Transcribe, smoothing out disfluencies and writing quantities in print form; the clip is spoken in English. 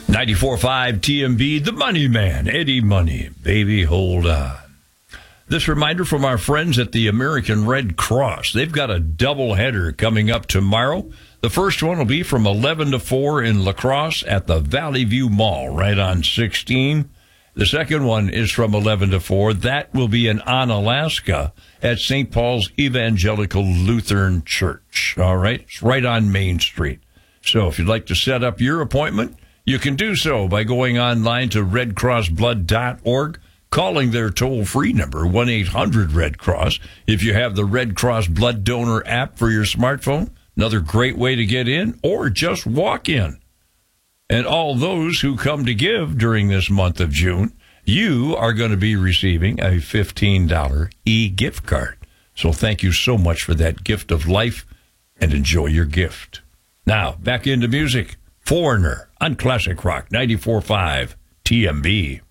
94.5 TMB, the Money Man, Eddie Money. Baby, hold on. This reminder from our friends at the American Red Cross. They've got a doubleheader coming up tomorrow. The first one will be from 11 to 4 in La Crosse at the Valley View Mall, right on 16. The second one is from 11 to 4. That will be in Onalaska at St. Paul's Evangelical Lutheran Church. All right? It's right on Main Street. So if you'd like to set up your appointment, you can do so by going online to redcrossblood.org, calling their toll-free number, 1-800-RED-CROSS. If you have the Red Cross Blood Donor app for your smartphone, another great way to get in, or just walk in. And all those who come to give during this month of June, you are going to be receiving a $15 e-gift card. So thank you so much for that gift of life, and enjoy your gift. Now, back into music. Foreigner on Classic Rock 94.5 TMB.